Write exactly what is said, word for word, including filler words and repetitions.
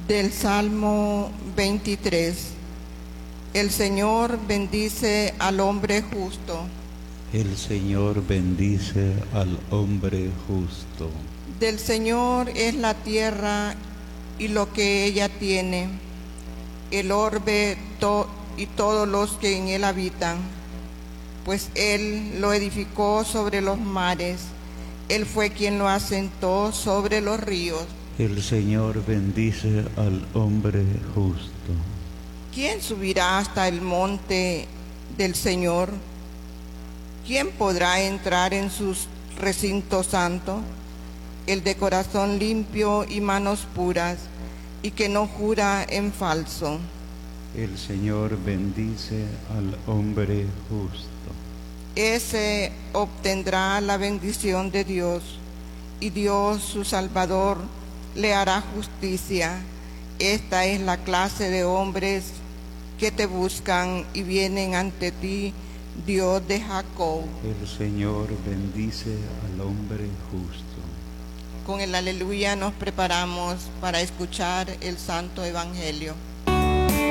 Del Salmo veintitrés. El Señor bendice al hombre justo. El Señor bendice al hombre justo. Del Señor es la tierra y lo que ella tiene, el orbe to y todos los que en él habitan, pues Él lo edificó sobre los mares, Él fue quien lo asentó sobre los ríos. El Señor bendice al hombre justo. ¿Quién subirá hasta el monte del Señor? ¿Quién podrá entrar en sus recintos santos? El de corazón limpio y manos puras, y que no jura en falso. El Señor bendice al hombre justo. Ese obtendrá la bendición de Dios, y Dios, su Salvador, le hará justicia. Esta es la clase de hombres que te buscan y vienen ante ti, Dios de Jacob. El Señor bendice al hombre justo. Con el aleluya nos preparamos para escuchar el Santo Evangelio.